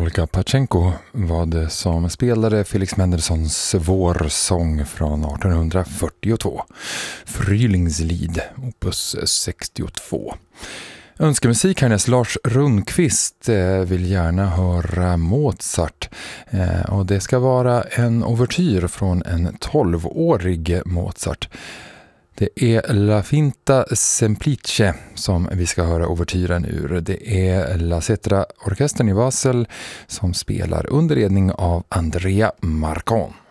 Olga Pachenko var det som spelade Felix Mendelssohns vårsång från 1842. Frühlingslied, opus 62. Önskemusik härnäst. Lars Rundqvist vill gärna höra Mozart. Och det ska vara en ouvertyr från en 12-årig Mozart. Det är La Finta Semplice som vi ska höra ouvertyren ur. Det är La Cetra orkestern i Basel som spelar under ledning av Andrea Marcon.